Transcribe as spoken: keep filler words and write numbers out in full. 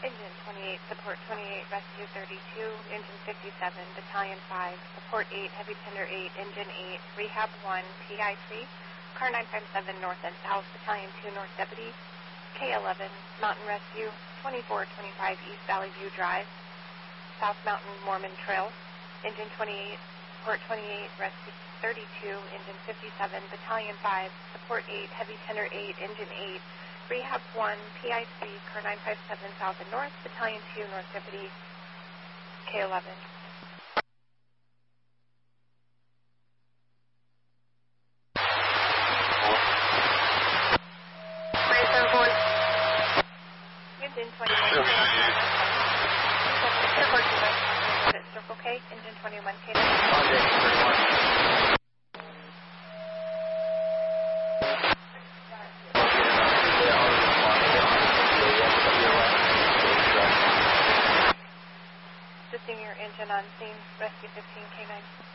Engine twenty-eight, support twenty-eight, rescue thirty-two, engine fifty-seven, battalion five, support eight, heavy tender eight, engine eight, rehab one, P I three, car nine five seven, north and south, battalion two, north deputy, K eleven, mountain rescue, twenty-four twenty-five, East Valley View Drive, South Mountain Mormon Trail, engine twenty-eight, support twenty-eight, rescue thirty-two, engine fifty-seven, battalion five, support eight, heavy tender eight, engine eight, rehab one, P I three, car nine five seven, south and north, battalion two, north deputy, K eleven. Engine twenty-one, Circle K, engine twenty-one, K. Assisting your engine on scene, rescue fifteen, K nine.